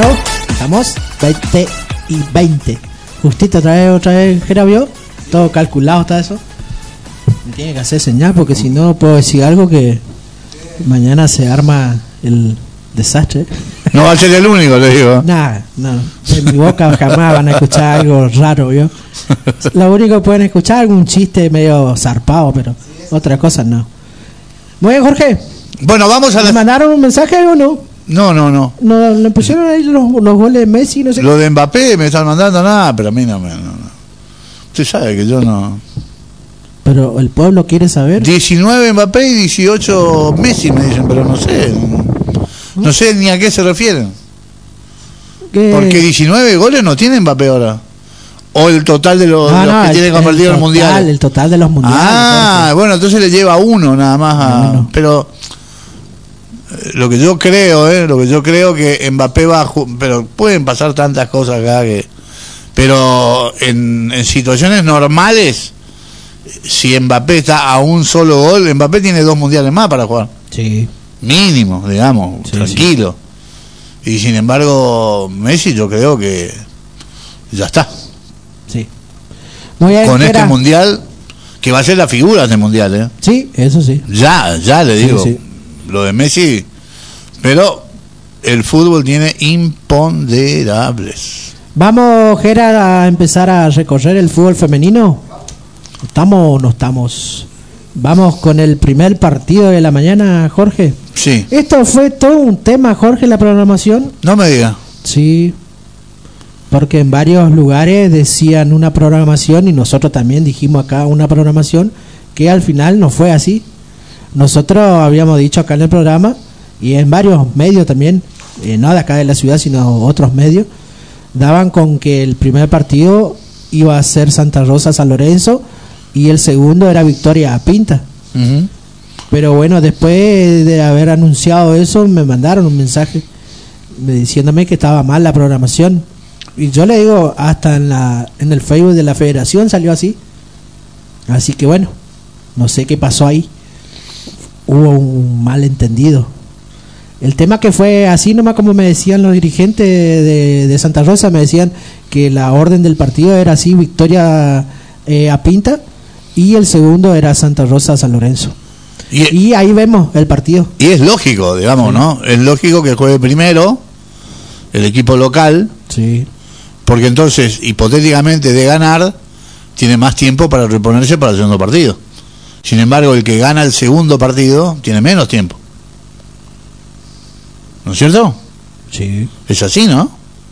Estamos 20 y 20. Justito otra vez, Jera, vio. Todo calculado está eso. Me tiene que hacer señal porque si no puedo decir algo que mañana se arma el desastre. No va a ser el único, le digo. Nada, no. En mi boca jamás van a escuchar algo raro, ¿vio? Lo único que pueden escuchar es algún chiste medio zarpado, pero otra cosa no. Muy bien, Jorge. Bueno, vamos a ¿Le mandaron un mensaje o no? No. No, le pusieron ahí los goles de Messi, no sé. Lo de Mbappé me están mandando nada, pero a mí no. Usted sabe que yo no. Pero el pueblo quiere saber. 19 Mbappé y 18 Messi me dicen, pero no sé. No sé ni a qué se refieren. Porque 19 goles no tiene Mbappé ahora. O el total de los que tiene convertido en el mundial. El total de los mundiales. Jorge. Bueno, entonces le lleva uno nada más. Bueno. Pero lo que yo creo que Mbappé va pero pueden pasar tantas cosas acá que. Pero en situaciones normales, si Mbappé está a un solo gol, Mbappé tiene 2 mundiales más para jugar. Sí. Mínimo, digamos, sí, tranquilo. Sí. Y sin embargo, Messi yo creo que ya está. Sí. Con este mundial, que va a ser la figura de este mundial, ¿eh? Sí, eso sí. Ya le digo. Sí. Lo de Messi, pero el fútbol tiene imponderables. Vamos, Gera, a empezar a recorrer el fútbol femenino. ¿Estamos o no estamos? Vamos con el primer partido de la mañana, Jorge. Sí. Esto fue todo un tema, Jorge, la programación. No me diga. Sí. Porque en varios lugares decían una programación y nosotros también dijimos acá una programación que al final no fue así. Nosotros habíamos dicho acá en el programa y en varios medios también, no de acá de la ciudad sino otros medios, daban con que el primer partido iba a ser Santa Rosa San Lorenzo y el segundo era Victoria Pinta. Uh-huh. Pero bueno, después de haber anunciado eso me mandaron un mensaje diciéndome que estaba mal la programación y yo le digo, hasta en el Facebook de la federación salió así. Así que bueno, no sé qué pasó ahí. Hubo un malentendido. El tema que fue así nomás, como me decían los dirigentes de Santa Rosa, me decían que la orden del partido era así: Victoria a Pinta y el segundo era Santa Rosa San Lorenzo. Y ahí vemos el partido. Y es lógico, digamos, sí, ¿no? Es lógico que juegue primero el equipo local. Sí. Porque entonces, hipotéticamente, de ganar, tiene más tiempo para reponerse para el segundo partido. Sin embargo, el que gana el segundo partido tiene menos tiempo. ¿No es cierto? Sí. Es así, ¿no?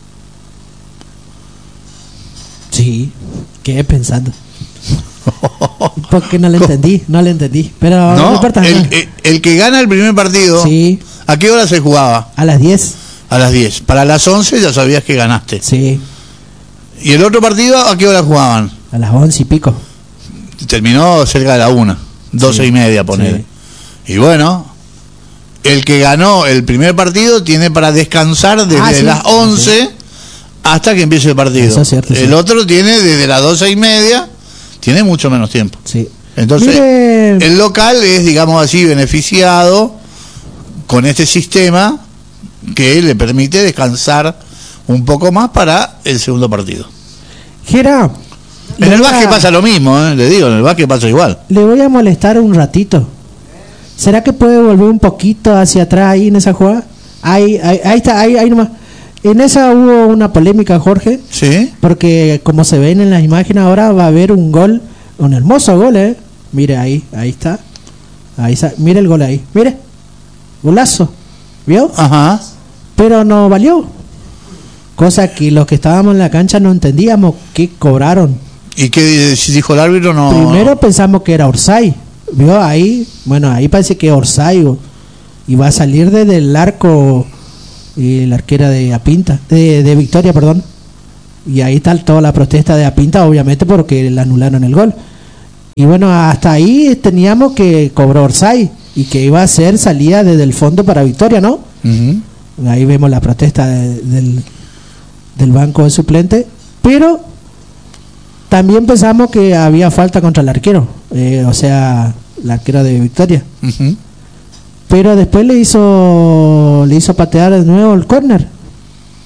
Sí. Quedé pensando. Porque no le entendí. Pero no importa. El que gana el primer partido, sí. ¿A qué hora se jugaba? A las 10. A las 10. Para las 11 ya sabías que ganaste. Sí. ¿Y el otro partido a qué hora jugaban? A las 11 y pico. Terminó cerca de la 1, 12 y media, poner. Sí. Y bueno, el que ganó el primer partido tiene para descansar desde las 11 hasta que empiece el partido. Eso es cierto, el otro tiene desde las 12 y media, tiene mucho menos tiempo. Sí. Entonces, el local es, digamos así, beneficiado con este sistema que le permite descansar un poco más para el segundo partido. Gera, en el básquet pasa lo mismo, le digo, en el básquet pasa igual. Le voy a molestar un ratito. ¿Será que puede volver un poquito hacia atrás ahí en esa jugada? Ahí está, ahí nomás. En esa hubo una polémica, Jorge. Sí. Porque como se ven en las imágenes ahora va a haber un gol, un hermoso gol, Mire ahí está. Mire el gol ahí. Mire. Golazo. ¿Vio? Ajá. Pero no valió. Cosa que los que estábamos en la cancha no entendíamos qué cobraron. ¿Y qué dijo el árbitro? No. Primero pensamos que era Orsay. ¿Vio? Ahí parece que Orsay y va a salir desde el arco y la arquera de Apinta, de Victoria, perdón. Y ahí está toda la protesta de Apinta, obviamente porque le anularon el gol. Y bueno, hasta ahí teníamos que cobró Orsay y que iba a ser salida desde el fondo para Victoria, ¿no? Uh-huh. Ahí vemos la protesta del banco de suplente, pero también pensamos que había falta contra el arquero, o sea, la arquera de Victoria. Uh-huh. Pero después le hizo patear de nuevo el córner.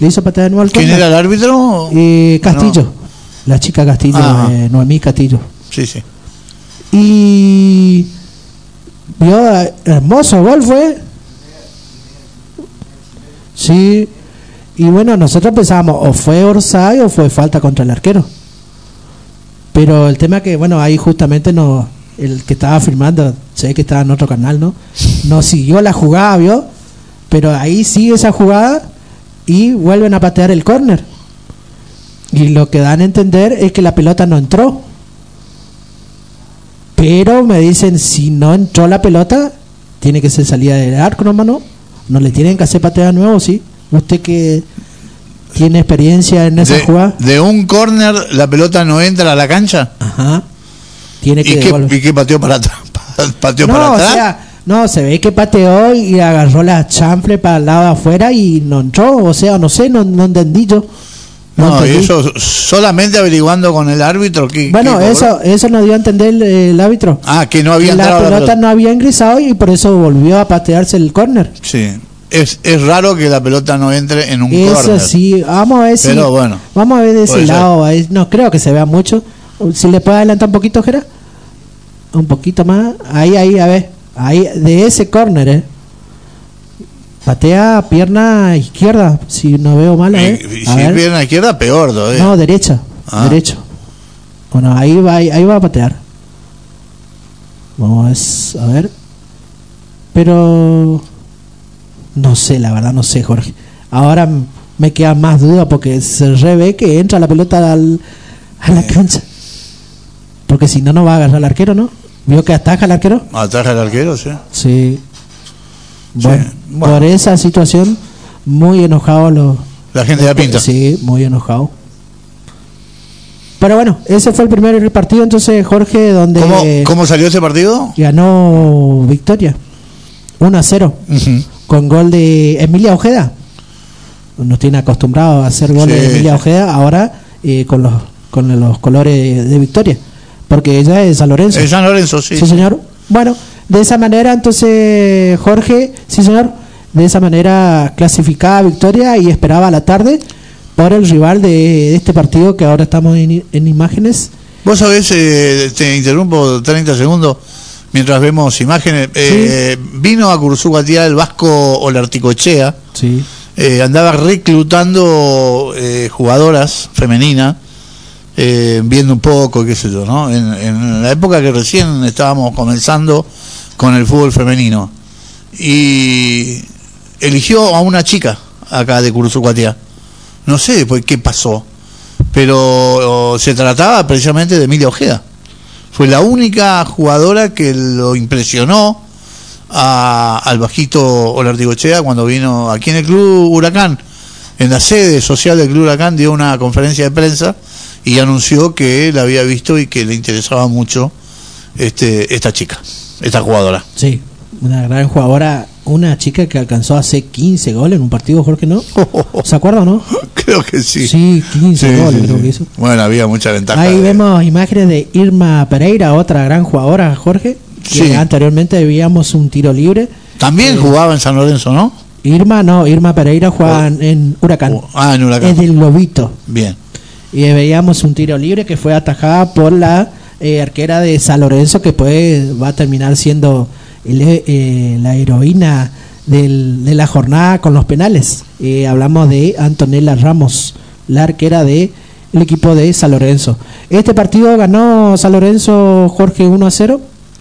Le hizo patear de nuevo al ¿Quién córner. era el árbitro? Castillo. No. La chica Castillo, Noemí Castillo. Sí, sí. Y vio, hermoso gol fue. Sí. Y bueno, nosotros pensábamos o fue offside o fue falta contra el arquero. Pero el tema que, bueno, ahí justamente no, el que estaba filmando, sé que estaba en otro canal, ¿no? No siguió la jugada, ¿vio? Pero ahí sigue esa jugada y vuelven a patear el córner. Y lo que dan a entender es que la pelota no entró. Pero me dicen, si no entró la pelota, tiene que ser salida del arco, ¿no? No le tienen que hacer patear de nuevo, ¿sí? Usted que tiene experiencia en esa jugada. ¿De un córner la pelota no entra a la cancha? Ajá. Tiene que ¿Y qué pateó para atrás? ¿Pateó para atrás? O sea, no, se ve que pateó y agarró la chanfle para el lado de afuera y no entró. O sea, no sé, no entendí yo. No, y eso solamente averiguando con el árbitro. Bueno, eso nos dio a entender el árbitro. Que no había entrado la pelota no había ingresado y por eso volvió a patearse el córner. Sí. Es raro que la pelota no entre en un córner. Eso sí, vamos a ver si. Pero bueno, vamos a ver de ese lado. Ahí, no creo que se vea mucho. Si le puede adelantar un poquito, Jera. Un poquito más. Ahí, a ver. Ahí, de ese córner, Patea pierna izquierda, si no veo mal. Si es pierna izquierda, peor todavía. No, derecha. Derecho. Bueno, ahí va a patear. Vamos a ver. Pero no sé, la verdad no sé, Jorge. Ahora me queda más duda porque se revé que entra la pelota a la cancha. Porque si no va a agarrar al arquero, ¿no? ¿Vio que ataja al arquero? Ataja al arquero, sí. Sí. Bueno, por esa situación, muy enojado la gente de Pinta. Sí, muy enojado. Pero bueno, ese fue el primer partido, entonces, Jorge, donde... ¿Cómo salió ese partido? Ganó Victoria 1-0 con gol de Emilia Ojeda. Nos tiene acostumbrado a hacer goles de Emilia Ojeda, ahora con los colores de Victoria, porque ella es San Lorenzo. Es San Lorenzo, sí. Sí, señor. Bueno, de esa manera, entonces, Jorge, sí, señor, de esa manera clasificaba Victoria y esperaba a la tarde por el rival de este partido que ahora estamos en imágenes. Vos sabés, te interrumpo 30 segundos mientras vemos imágenes. Vino a Cursuguatía el vasco Olarticochea. Sí. Andaba reclutando jugadoras femeninas, viendo un poco, qué sé yo, ¿no? En la época que recién estábamos comenzando con el fútbol femenino. Y eligió a una chica acá de Cursuguatía. No sé después qué pasó, pero se trataba precisamente de Emilia Ojeda. Fue la única jugadora que lo impresionó al bajito Olarticochea cuando vino aquí en el Club Huracán. En la sede social del Club Huracán dio una conferencia de prensa y anunció que la había visto y que le interesaba mucho esta chica, esta jugadora. Sí, una gran jugadora, una chica que alcanzó a hacer 15 goles en un partido, Jorge, ¿no? ¿Se acuerda o no? Creo que sí. Sí, 15 goles creo que hizo. Bueno, había mucha ventaja. Ahí vemos imágenes de Irma Pereira, otra gran jugadora, Jorge, que anteriormente veíamos un tiro libre. También jugaba en San Lorenzo, ¿no? Irma Pereira jugaba en Huracán. En Huracán. Es del Globito. Bien. Y veíamos un tiro libre que fue atajada por la arquera de San Lorenzo, que pues va a terminar siendo la heroína de la jornada con los penales. Hablamos de Antonella Ramos, la arquera del equipo de San Lorenzo. Este partido ganó San Lorenzo, Jorge, 1-0.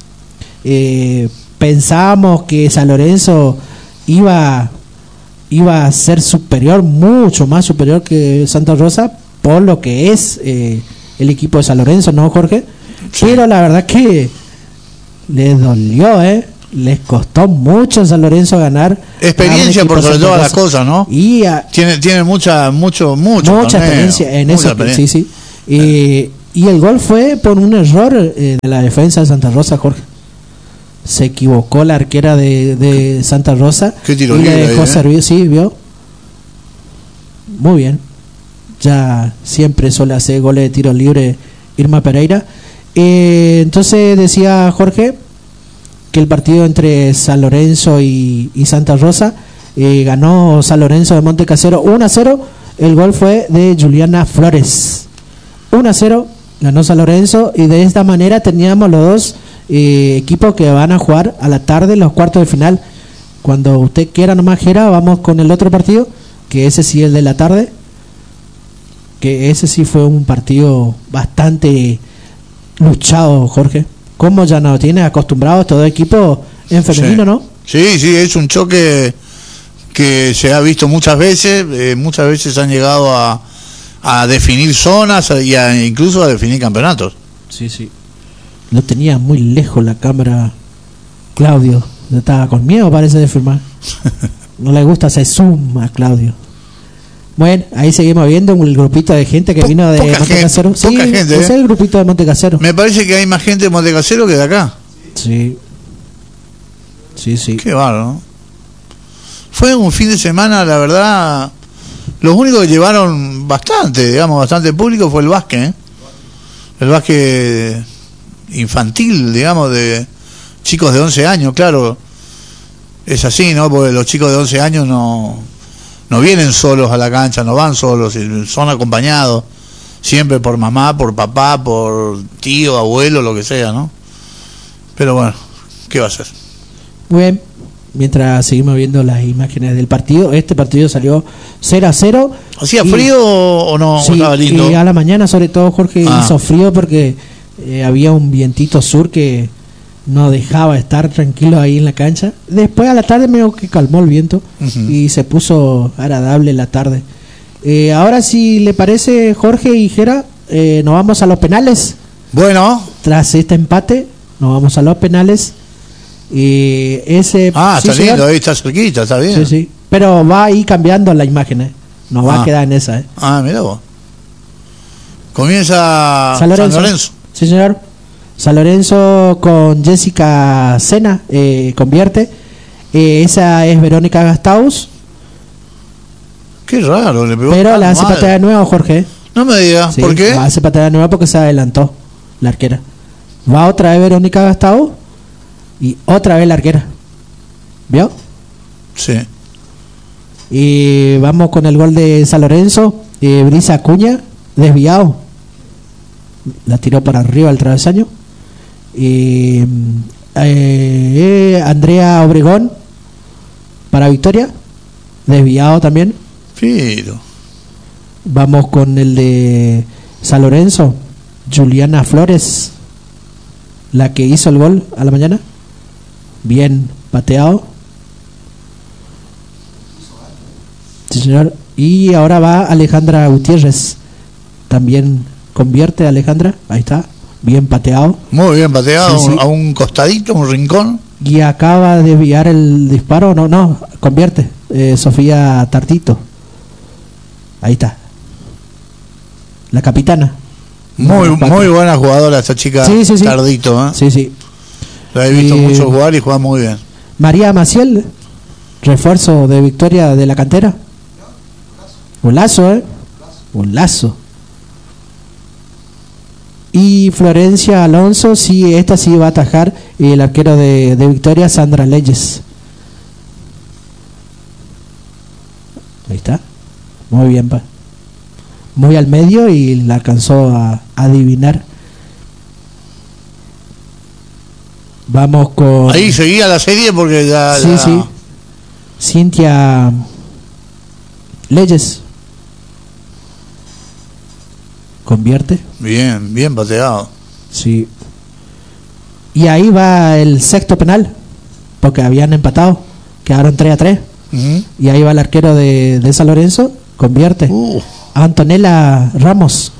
Pensábamos que San Lorenzo iba a ser superior, mucho más superior que Santa Rosa, por lo que es el equipo de San Lorenzo, ¿no, Jorge? Sí. Pero la verdad que les dolió, les costó mucho a San Lorenzo ganar. Experiencia por sobre todas las cosas, ¿no? Y tiene mucha experiencia en eso. Sí. Y el gol fue por un error de la defensa de Santa Rosa, Jorge. Se equivocó la arquera de Santa Rosa. Qué tiro y libre le dejó ahí, servir, sí, vio. Muy bien. Ya siempre suele hacer goles de tiro libre Irma Pereira. Entonces decía Jorge que el partido entre San Lorenzo y Santa Rosa ganó San Lorenzo de Montecasero 1-0. El gol fue de Juliana Flores. 1-0 ganó San Lorenzo, y de esta manera teníamos los dos equipos que van a jugar a la tarde los cuartos de final. Cuando usted quiera nomás, Jera, vamos con el otro partido, que ese sí es el de la tarde, que ese sí fue un partido bastante luchado, Jorge. ¿Cómo ya nos tiene acostumbrados todo equipo en femenino, sí. no? Sí, es un choque que se ha visto muchas veces han llegado a definir zonas y incluso a definir campeonatos. Sí. Lo tenía muy lejos la cámara, Claudio. Estaba con miedo, parece, de firmar. No le gusta hacer zoom a Claudio. Bueno, ahí seguimos viendo un grupito de gente que vino de Montecasero. Sí, poca gente, es el grupito de Montecasero. Me parece que hay más gente de Montecasero que de acá. Sí. Qué bárbaro, ¿no? Fue un fin de semana, la verdad. Los únicos que llevaron bastante público fue el básquet, ¿eh? El básquet infantil, digamos, de chicos de 11 años, claro. Es así, ¿no? Porque los chicos de 11 años no vienen solos a la cancha, no van solos, son acompañados siempre por mamá, por papá, por tío, abuelo, lo que sea, ¿no? Pero bueno, ¿qué va a hacer? Muy bien, mientras seguimos viendo las imágenes del partido, este partido salió 0-0. ¿Hacía frío o no? Sí, ¿Estaba lindo? Y a la mañana, sobre todo, Jorge, hizo frío porque había un vientito sur que no dejaba estar tranquilo ahí en la cancha. Después a la tarde medio que calmó el viento, y se puso agradable la tarde. Ahora, si le parece, Jorge y Jera, nos vamos a los penales. Bueno. Tras este empate, nos vamos a los penales. Ese está lindo, ahí está cerquita, está bien. Sí. Pero va a ir cambiando la imagen, no va a quedar en esa. Mira vos. Comienza San Lorenzo. Sí, señor. San Lorenzo con Jessica Sena convierte. Esa es Verónica Gastaus. Qué raro, le pegó. Pero la hace patear de nuevo, Jorge. No me digas, ¿por qué? La hace patear de nuevo porque se adelantó la arquera. Va otra vez Verónica Gastaus y otra vez la arquera. ¿Vio? Sí. Y vamos con el gol de San Lorenzo. Brisa Acuña, desviado. La tiró para arriba al travesaño. Andrea Obregón para Victoria, desviado también. Pero vamos con el de San Lorenzo, Juliana Flores, la que hizo el gol a la mañana, bien pateado. Sí, señor. Y ahora va Alejandra Gutiérrez, también convierte Alejandra, ahí está, bien pateado. Muy bien pateado, sí. A un costadito, un rincón. Y acaba de desviar el disparo, no, convierte, Sofía Tartito. Ahí está. La capitana. Muy buena jugadora esta chica, sí. Tardito, ¿eh? Sí. La he visto mucho jugar y juega muy bien. María Maciel, refuerzo de Victoria de la cantera. Golazo, Golazo. Y Florencia Alonso, sí, esta sí va a atajar, y el arquero de Victoria, Sandra Leyes. Ahí está. Muy bien, muy al medio y la alcanzó a adivinar. Vamos con... Ahí seguía la serie porque ya... Sí. Cintia Leyes. Convierte. Bien pateado. Sí. Y ahí va el sexto penal, porque habían empatado, quedaron 3-3. Y ahí va el arquero de San Lorenzo, convierte. Antonella Ramos.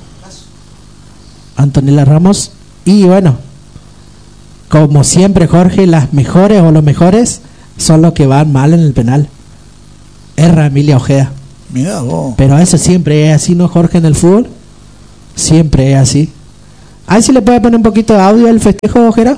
Y bueno, como siempre, Jorge, las mejores o los mejores son los que van mal en el penal. Erra Emilia Ojeda. Mirá vos. Pero eso siempre es así, ¿no, Jorge, en el fútbol? Siempre es así. Ahí si le puede poner un poquito de audio al festejo, Ojera.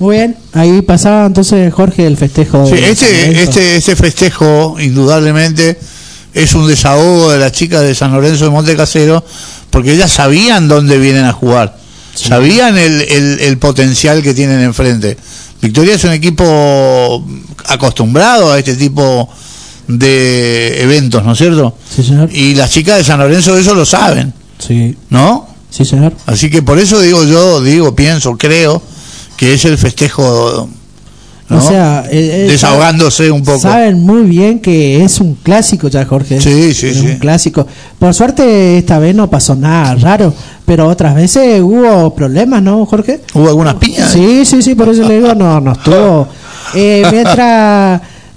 Muy bien, ahí pasaba entonces Jorge el festejo. Sí, este festejo indudablemente es un desahogo de las chicas de San Lorenzo de Monte Casero, porque ellas sabían dónde vienen a jugar, sí. Sabían el potencial que tienen enfrente. Victoria es un equipo acostumbrado a este tipo de eventos, ¿no es cierto? Sí, señor. Y las chicas de San Lorenzo eso lo saben, sí. ¿No? Sí, señor. Así que por eso pienso, creo que es el festejo, ¿no? O sea, desahogándose un poco. Saben muy bien que es un clásico ya, Jorge. Sí. Un clásico. Por suerte esta vez no pasó nada raro, pero otras veces hubo problemas, ¿no, Jorge? ¿Hubo algunas piñas? Sí, por eso le digo, no estuvo. Mientras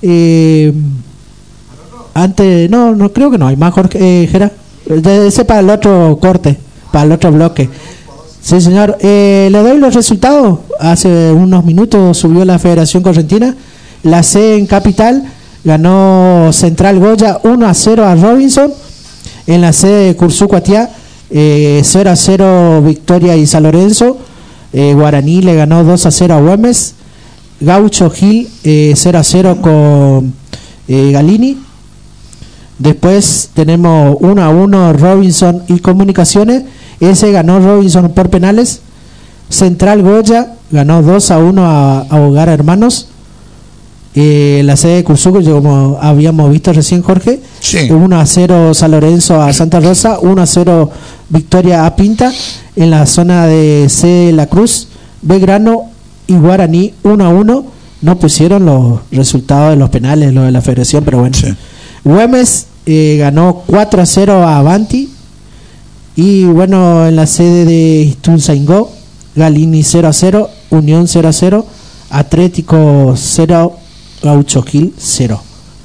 antes, no creo que no hay más, Jorge, Gera. Ese para el otro corte, para el otro bloque. Sí, señor. Le doy los resultados. Hace unos minutos subió la Federación Correntina. La C en Capital ganó Central Goya 1-0 a Robinson. En la C de Cursú Cuatiá 0-0 Victoria y San Lorenzo. Guaraní le ganó 2-0 a Güemes. Gaucho Gil 0-0 con Galini. Después tenemos 1-1 Robinson y Comunicaciones. Ese ganó Robinson por penales. Central Goya ganó 2-1 a Hogar Hermanos. La sede de Cursuco, como habíamos visto recién, Jorge, sí. 1-0 San Lorenzo a Santa Rosa, 1-0 Victoria a Pinta. En la zona de C de La Cruz, Belgrano y Guaraní 1-1. No pusieron los resultados de los penales, lo de la federación, pero bueno. Sí. Güemes ganó 4-0 a Avanti. Y bueno, en la sede de Istunzaingó, Galini 0-0, Unión 0-0, Atlético 0, Gaucho Gil 0.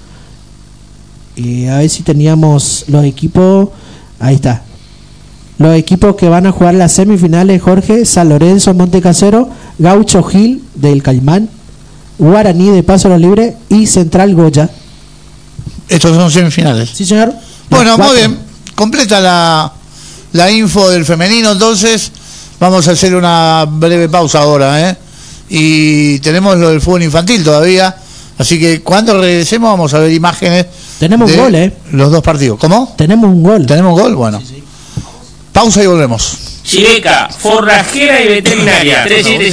A ver si teníamos los equipos. Ahí está. Los equipos que van a jugar las semifinales, Jorge: San Lorenzo, Monte Casero, Gaucho Gil del Caimán, Guaraní de Paso a los Libres y Central Goya. Estos son semifinales. Sí, señor. Bueno, muy bien. Completa la info del femenino. Entonces vamos a hacer una breve pausa ahora, y tenemos lo del fútbol infantil todavía, así que cuando regresemos vamos a ver imágenes. Tenemos un gol, los dos partidos. ¿Cómo? Tenemos un gol. Bueno, sí. Pausa y volvemos. Chiveca, forrajera y veterinaria,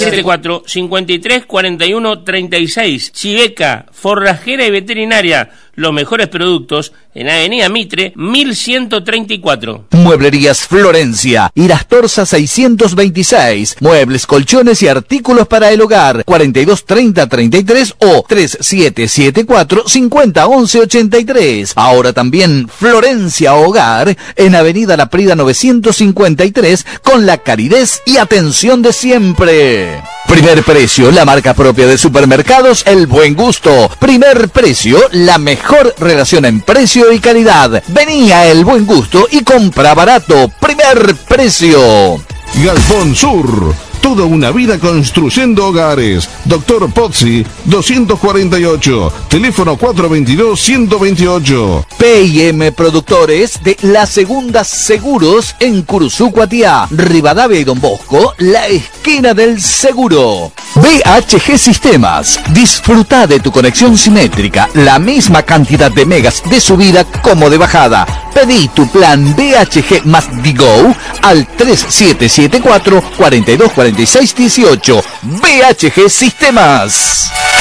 3774-534136. Chiveca, forrajera y veterinaria, los mejores productos en Avenida Mitre, 1134. Mueblerías Florencia, Irastorza 626. Muebles, colchones y artículos para el hogar, 423033 o 3774-501183. Ahora también Florencia Hogar, en Avenida La Prida 953, con la calidez y atención de siempre. Primer Precio, la marca propia de supermercados El Buen Gusto. Primer Precio, la mejor relación en precio y calidad. Vení a El Buen Gusto y compra barato. Primer Precio. Galpón Sur, toda una vida construyendo hogares. Doctor Pozzi, 248, teléfono 422-128. P&M Productores de La Segunda Seguros en Curuzú, Cuatiá, Rivadavia y Don Bosco, la esquina del seguro. BHG Sistemas, disfruta de tu conexión simétrica, la misma cantidad de megas de subida como de bajada. Pedí tu plan BHG más Digo al 3774-424618. BHG Sistemas.